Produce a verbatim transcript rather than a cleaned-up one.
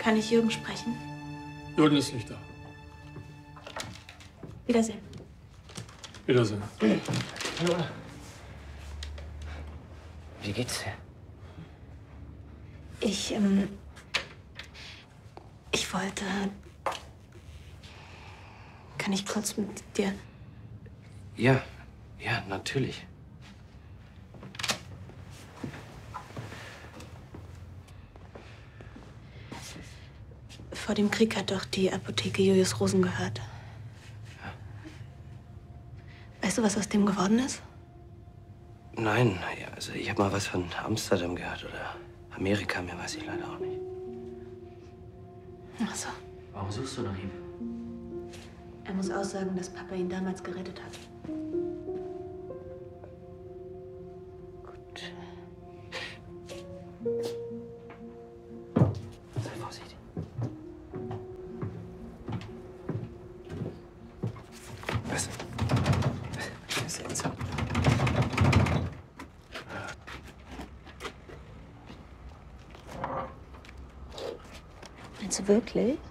Kann ich Jürgen sprechen? Jürgen ist nicht da. Wiedersehen. Wiedersehen. Hallo. Wie geht's dir? Ich, ähm... Ich wollte... Kann ich kurz mit dir... Ja, ja, natürlich. Vor dem Krieg hat doch die Apotheke Julius Rosen gehört. Ja. Weißt du, was aus dem geworden ist? Nein, ja, also ich habe mal was von Amsterdam gehört oder Amerika, mehr weiß ich leider auch nicht. Ach so. Warum suchst du nach ihm? Er muss aussagen, dass Papa ihn damals gerettet hat. Gut. Sei vorsichtig. Was? Das ist seltsam. Meinst du wirklich?